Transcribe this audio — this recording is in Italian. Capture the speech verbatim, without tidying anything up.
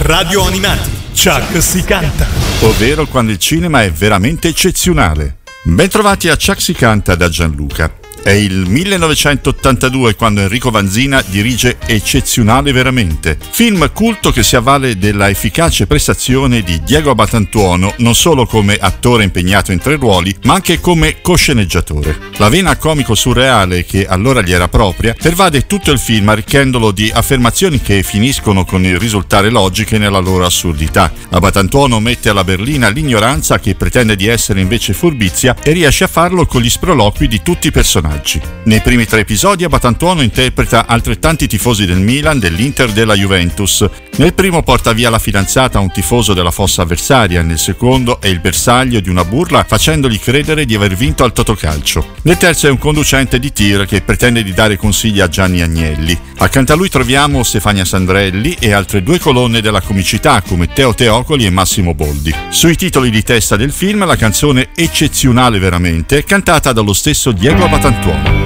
Radio Animati, Chuck si canta. Ovvero quando il cinema è veramente eccezionale. Bentrovati a Chuck si canta da Gianluca. È il millenovecentottantadue quando Enrico Vanzina dirige Eccezionale veramente, film culto che si avvale della efficace prestazione di Diego Abatantuono non solo come attore impegnato in tre ruoli, ma anche come cosceneggiatore. La vena comico-surreale che allora gli era propria pervade tutto il film arricchendolo di affermazioni che finiscono con il risultare logiche nella loro assurdità. Abatantuono mette alla berlina l'ignoranza che pretende di essere invece furbizia e riesce a farlo con gli sproloqui di tutti i personaggi. Nei primi tre episodi Abatantuono interpreta altrettanti tifosi del Milan, dell'Inter e della Juventus. Nel primo porta via la fidanzata a un tifoso della fossa avversaria, nel secondo è il bersaglio di una burla facendogli credere di aver vinto al Totocalcio. Nel terzo è un conducente di tir che pretende di dare consigli a Gianni Agnelli. Accanto a lui troviamo Stefania Sandrelli e altre due colonne della comicità come Teo Teocoli e Massimo Boldi. Sui titoli di testa del film la canzone Eccezionale veramente, cantata dallo stesso Diego Abatantuono.